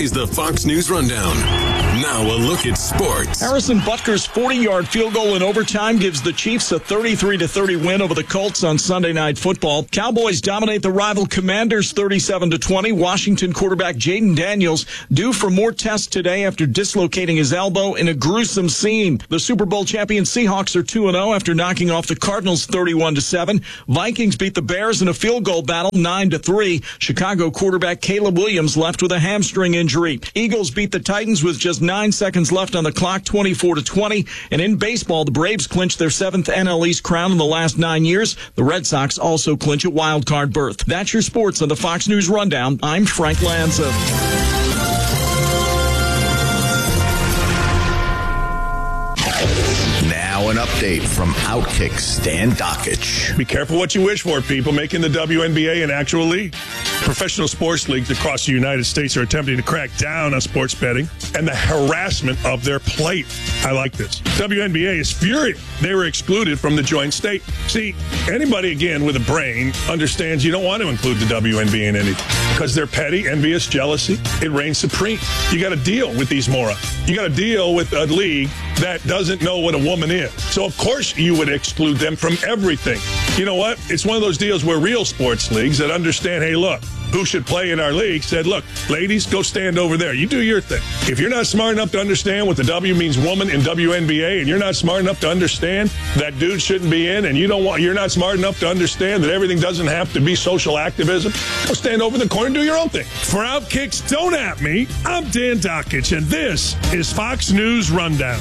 is the Fox News Rundown. Now a look at sports. Harrison Butker's 40-yard field goal in overtime gives the Chiefs a 33-30 win over the Colts on Sunday Night Football. Cowboys dominate the rival Commanders 37-20. Washington quarterback Jaden Daniels due for more tests today after dislocating his elbow in a gruesome scene. The Super Bowl champion Seahawks are 2-0 after knocking off the Cardinals 31-7. Vikings beat the Bears in a field goal battle 9-3. Chicago quarterback Caleb Williams left with a hamstring injury. Eagles beat the Titans with just 9 seconds left on the clock, 24-20. And in baseball, the Braves clinched their 7th NL East crown in the last 9 years. The Red Sox also clinch a wild card berth. That's your sports on the Fox News Rundown. I'm Frank Lanza. Now an update from Outkick Stan Dockich. Be careful what you wish for, people, making the WNBA an actual league. Professional sports leagues across the United States are attempting to crack down on sports betting and the harassment of their plate. I like this. WNBA is furious. They were excluded from the joint state. See, anybody, again, with a brain understands you don't want to include the WNBA in anything because they're petty, envious, jealousy. It reigns supreme. You got to deal with these morons. You got to deal with a league that doesn't know what a woman is. So, of course, you would exclude them from everything. You know what? It's one of those deals where real sports leagues that understand, hey, look, who should play in our league said, look, ladies, go stand over there. You do your thing. If you're not smart enough to understand what the W means woman in WNBA, and you're not smart enough to understand that dude shouldn't be in, and you're not smart enough to understand that everything doesn't have to be social activism, go stand over the corner and do your own thing. For Outkick's Don't At Me, I'm Dan Dockich, and this is Fox News Rundown.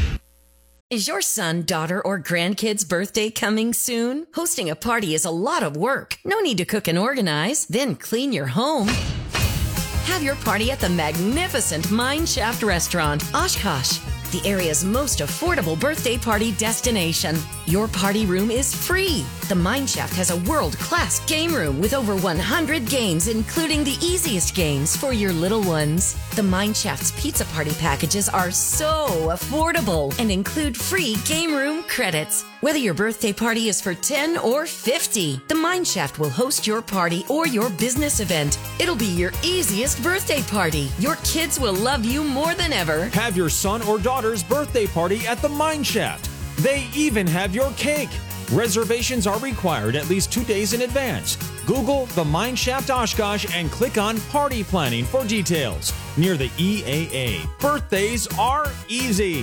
Is your son, daughter, or grandkid's birthday coming soon? Hosting a party is a lot of work. No need to cook and organize, then clean your home. Have your party at the magnificent Mine Shaft Restaurant, Oshkosh, the area's most affordable birthday party destination. Your party room is free. The Mine Shaft has a world-class game room with over 100 games, including the easiest games for your little ones. The Mine Shaft's pizza party packages are so affordable and include free game room credits. Whether your birthday party is for 10 or 50, the Mine Shaft will host your party or your business event. It'll be your easiest birthday party. Your kids will love you more than ever. Have your son or daughter's birthday party at the Mine Shaft. They even have your cake. Reservations are required at least 2 days in advance. Google the Mine Shaft Oshkosh and click on Party Planning for details. Near the EAA. Birthdays are easy.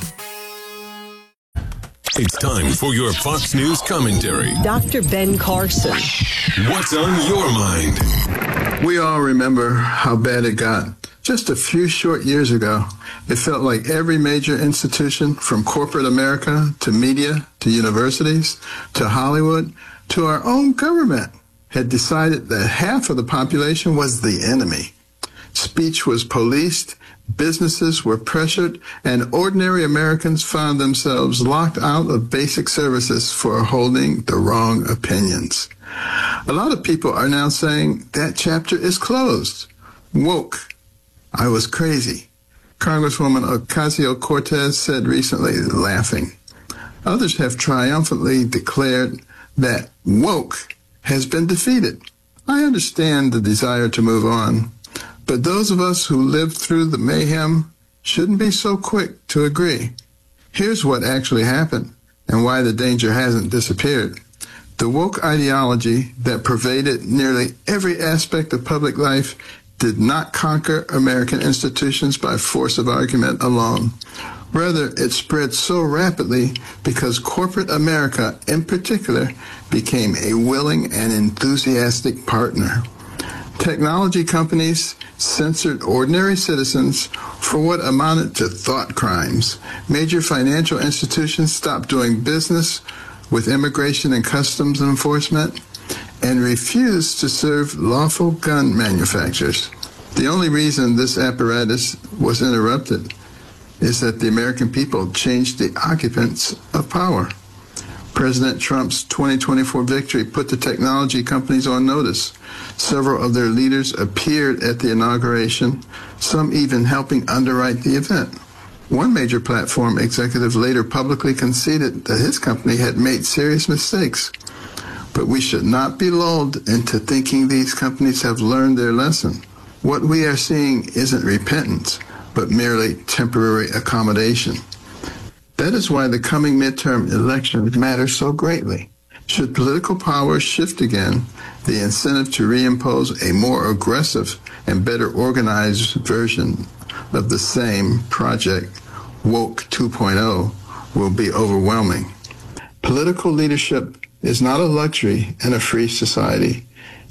It's time for your Fox News commentary. Dr. Ben Carson. What's on your mind? We all remember how bad it got. Just a few short years ago, it felt like every major institution, from corporate America to media to universities to Hollywood to our own government, had decided that half of the population was the enemy. Speech was policed, businesses were pressured, and ordinary Americans found themselves locked out of basic services for holding the wrong opinions. A lot of people are now saying that chapter is closed. Woke. I was crazy, Congresswoman Ocasio-Cortez said recently, laughing. Others have triumphantly declared that woke has been defeated. I understand the desire to move on, but those of us who lived through the mayhem shouldn't be so quick to agree. Here's what actually happened and why the danger hasn't disappeared. The woke ideology that pervaded nearly every aspect of public life did not conquer American institutions by force of argument alone. Rather, it spread so rapidly because corporate America, in particular, became a willing and enthusiastic partner. Technology companies censored ordinary citizens for what amounted to thought crimes. Major financial institutions stopped doing business with immigration and customs enforcement and refused to serve lawful gun manufacturers. The only reason this apparatus was interrupted is that the American people changed the occupants of power. President Trump's 2024 victory put the technology companies on notice. Several of their leaders appeared at the inauguration, some even helping underwrite the event. One major platform executive later publicly conceded that his company had made serious mistakes. But we should not be lulled into thinking these companies have learned their lesson. What we are seeing isn't repentance, but merely temporary accommodation. That is why the coming midterm elections matter so greatly. Should political power shift again, the incentive to reimpose a more aggressive and better organized version of the same project, Woke 2.0, will be overwhelming. Political leadership is not a luxury in a free society.